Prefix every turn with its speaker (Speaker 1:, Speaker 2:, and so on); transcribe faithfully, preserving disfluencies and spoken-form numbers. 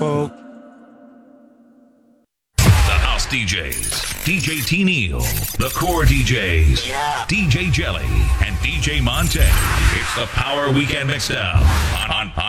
Speaker 1: folk.
Speaker 2: The House D Js, D J T Neal, the Core D Js,
Speaker 3: Yeah.
Speaker 2: D J Jelly, and D J Monte. It's the Power Weekend Mixdown on, on, on